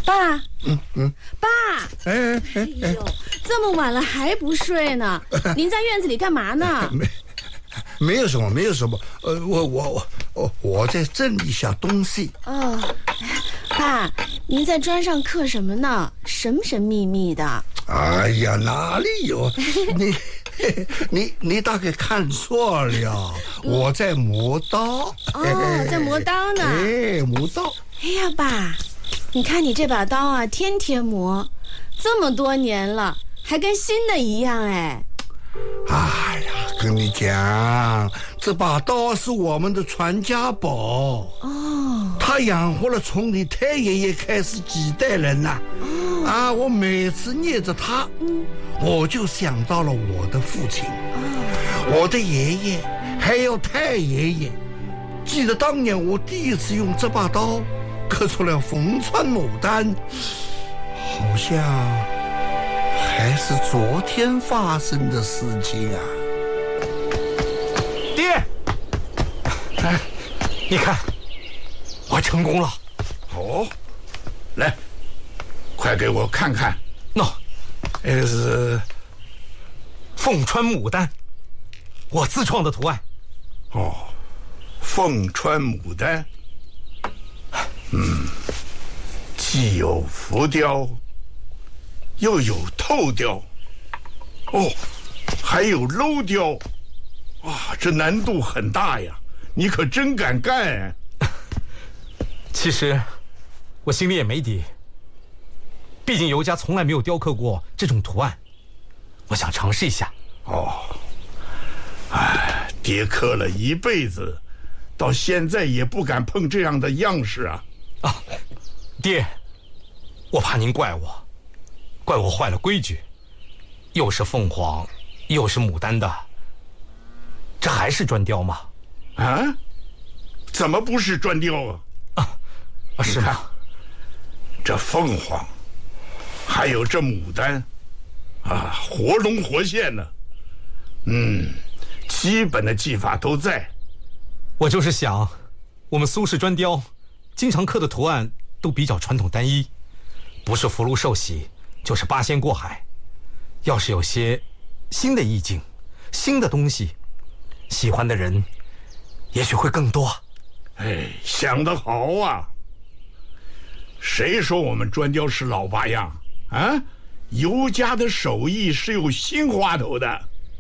爸，爸， 哎， 这么晚了还不睡呢？您在院子里干嘛呢？ 没有什么，没有什么。我在整理一下东西。 哦，爸，您在砖上刻什么呢？神神秘秘的。 哎呀，哪里有？你大概看错了，我在磨刀。 哦，在磨刀呢。 哎，磨刀。 哎呀，爸，你看你这把刀啊，天天磨，这么多年了，还跟新的一样哎。 哎呀，跟你讲，这把刀是我们的传家宝。 哦， 它养活了从你太爷爷开始几代人了。啊，我每次念着它，我就想到了我的父亲，我的爷爷，还有太爷爷。记得当年我第一次用这把刀刻出了凤穿牡丹，好像还是昨天发生的事情啊。 爹，哎，你看，我成功了。 哦，来，快给我看看。 这个是凤穿牡丹，我自创的图案。 哦，凤穿牡丹。既有浮雕，又有透雕，哦，还有镂雕，哇，这难度很大呀！你可真敢干。 其实我心里也没底，毕竟尤家从来没有雕刻过这种图案，我想尝试一下。 哦，哎，爹刻了一辈子，到现在也不敢碰这样的样式啊！ 爹，我怕您怪我坏了规矩，又是凤凰，又是牡丹的，这还是砖雕吗？ 啊？怎么不是砖雕啊？ 是吗？ 这凤凰，还有这牡丹，啊，活龙活现呢。基本的技法都在。 我就是想，我们苏式砖雕经常刻的图案都比较传统单一，不是福禄寿喜，就是八仙过海。要是有些新的意境，新的东西，喜欢的人也许会更多。 哎，想得好啊！谁说我们砖雕是老八样啊？尤家的手艺是有新花头的。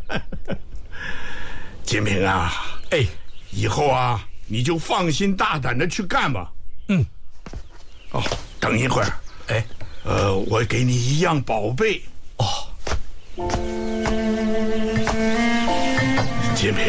金平啊， 哎， 以后啊，你就放心大胆的去干吧。哦，等一会儿， 哎， 我给你一样宝贝。 哦， 金平，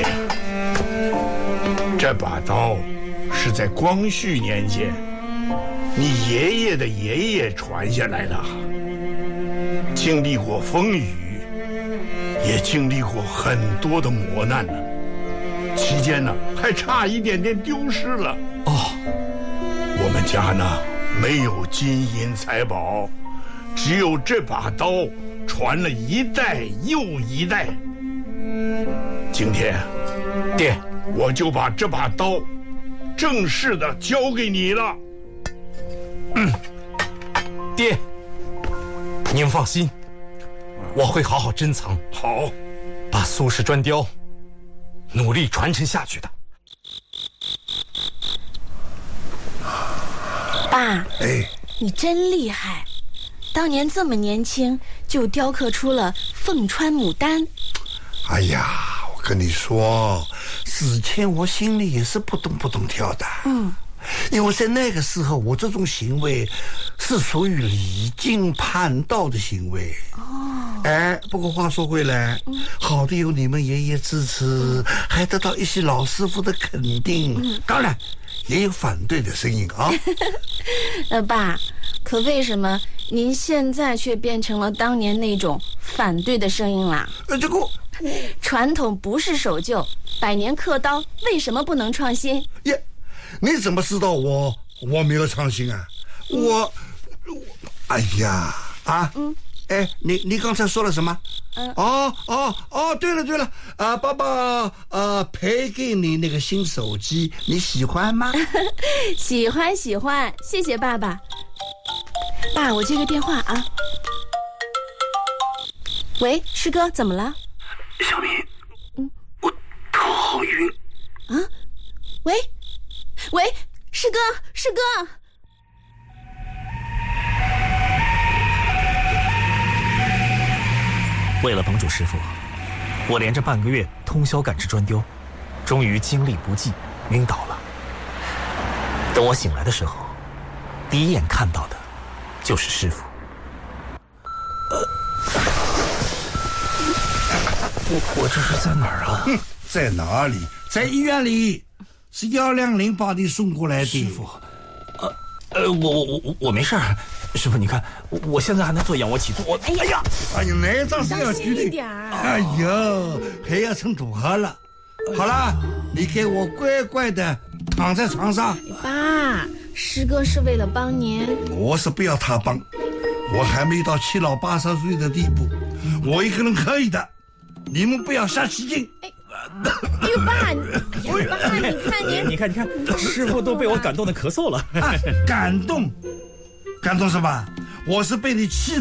这把刀是在光绪年间你爷爷的爷爷传下来的，经历过风雨，也经历过很多的磨难呢。期间呢，还差一点点丢失了。 哦， 我们家呢没有金银财宝，只有这把刀传了一代又一代。今天， 爹， 我就把这把刀正式的交给你了。 爹，您放心，我会好好珍藏， 好， 把苏式砖雕努力传承下去的。 爸， 哎， 你真厉害，当年这么年轻就雕刻出了凤穿牡丹。 哎呀，我跟你说，之前我心里也是扑通扑通跳的。因为在那个时候，我这种行为是属于离经叛道的行为。哎，不过话说回来，好的有你们爷爷支持，还得到一些老师傅的肯定，当然也有反对的声音啊。 爸，可为什么您现在却变成了当年那种反对的声音啦？ 这个传统不是守旧，百年刻刀为什么不能创新？ 耶，你怎么知道我没有创新啊？哎呀啊！哎，你刚才说了什么？对了，爸爸赔给你那个新手机，你喜欢吗？ 喜欢，谢谢爸爸。 爸，我接个电话啊。喂，师哥，怎么了？ 小明，我头好晕。 啊？喂，师哥，师哥。 为了帮助师傅，我连着半个月通宵赶制砖雕，终于精力不济，晕倒了。等我醒来的时候，第一眼看到的就是师傅。我这是在哪儿啊？ 在哪里？在医院里，是120把你送过来的。 师傅，我没事儿。师傅，你看，我现在还能做仰卧起坐。 哎呀，那张是要举的。哎呦，还要成多好了。好了，你给我乖乖的躺在床上。 爸，师哥是为了帮您。 我是不要他帮，我还没到7老8十岁的地步，我一个人可以的。你们不要瞎起劲。 哎呦，爸，你看， 你看，师傅都被我感动的咳嗽了。 感动什么？我是被你气